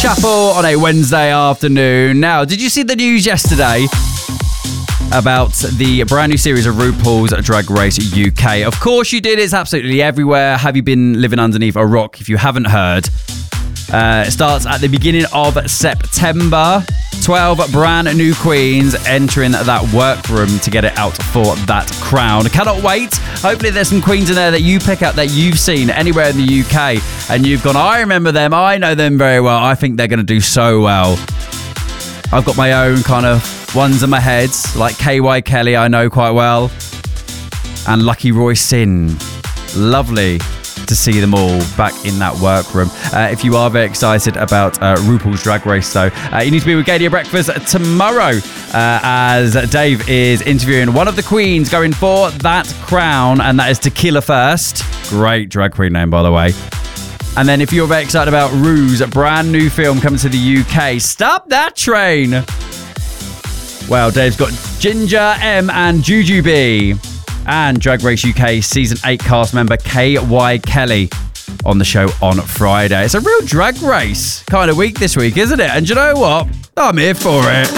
Shuffle on a Wednesday afternoon. Now, did you see the news yesterday about the brand new series of RuPaul's Drag Race UK? Of course you did. It's absolutely everywhere. Have you been living underneath a rock if you haven't heard? It starts at the beginning of September. 12 brand new queens entering that workroom to get it out for that crown. Cannot wait. Hopefully there's some queens in there that you pick up that you've seen anywhere in the UK and you've gone, I remember them, I know them very well. I think they're going to do so well. I've got my own kind of ones in my head, like KY Kelly I know quite well, and Lucky Roy Sin. Lovely to see them all back in that workroom. If you are very excited about RuPaul's Drag Race, though, you need to be with Gaydia Breakfast tomorrow as Dave is interviewing one of the queens going for that crown, and that is Tequila First. Great drag queen name, by the way. And then if you're very excited about Ru's brand new film coming to the UK, Stop That Train. Well, Dave's got Ginger M and Jujubee and Drag Race UK Season 8 cast member KY Kelly on the show on Friday. It's a real drag race kind of week this week, isn't it? And you know what? I'm here for it.